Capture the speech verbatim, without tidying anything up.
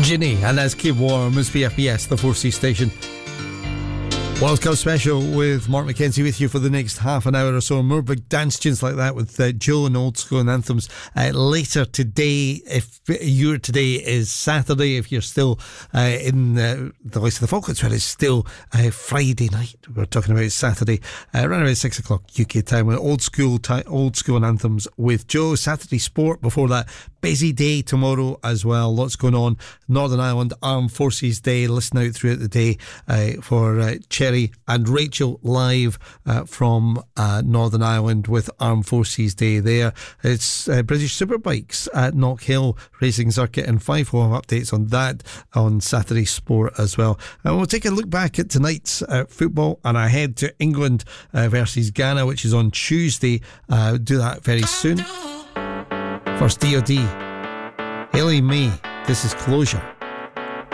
Ginny, and that's Keep Warm as P F P S, the four C station. World Cup special with Mark McKenzie with you for the next half an hour or so. More big dance tunes like that with uh, Joe and Old School and Anthems uh, later today. If your today is Saturday, if you're still uh, in uh, the Voice of the Falklands, where it's still uh, Friday night, we're talking about Saturday, uh, around about six o'clock U K time with Old School, ti- Old School and Anthems with Joe. Saturday Sport before that. Busy day tomorrow as well. Lots going on. Northern Ireland Armed Forces Day. Listen out throughout the day uh, for uh, Cherry and Rachel live uh, from uh, Northern Ireland with Armed Forces Day there. It's uh, British Superbikes at Knockhill Racing Circuit, and five home updates on that on Saturday Sport as well. And we'll take a look back at tonight's uh, football and ahead to England uh, versus Ghana, which is on Tuesday. Uh, do that very soon. First, D O D, Hayley May, this is Closure.